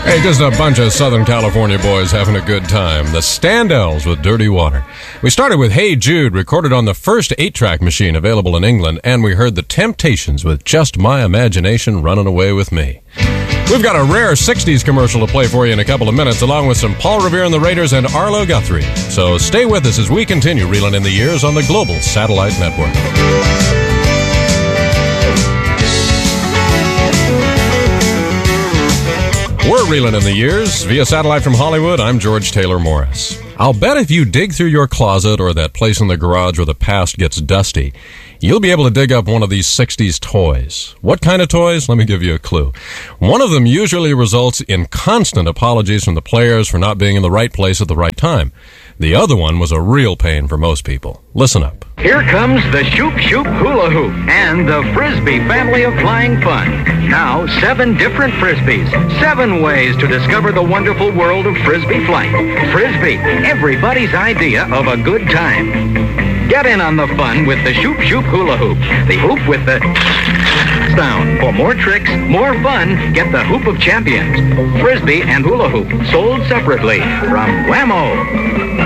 Hey, just a bunch of Southern California boys having a good time. The Standells with Dirty Water. We started with Hey Jude, recorded on the first 8-track machine available in England, and we heard The Temptations with Just My Imagination Running Away With Me. We've got a rare 60s commercial to play for you in a couple of minutes, along with some Paul Revere and the Raiders and Arlo Guthrie. So stay with us as we continue reeling in the years on the Global Satellite Network. We're reeling in the years. Via satellite from Hollywood, I'm George Taylor Morris. I'll bet if you dig through your closet or that place in the garage where the past gets dusty, you'll be able to dig up one of these 60s toys. What kind of toys? Let me give you a clue. One of them usually results in constant apologies from the players for not being in the right place at the right time. The other one was a real pain for most people. Listen up. Here comes the Shoop Shoop Hula Hoop and the Frisbee family of flying fun. Now, 7 different Frisbees, 7 ways to discover the wonderful world of Frisbee flight. Frisbee, everybody's idea of a good time. Get in on the fun with the Shoop Shoop Hula Hoop, the hoop with the sound. For more tricks, more fun, get the Hoop of Champions. Frisbee and Hula Hoop, sold separately from Whammo.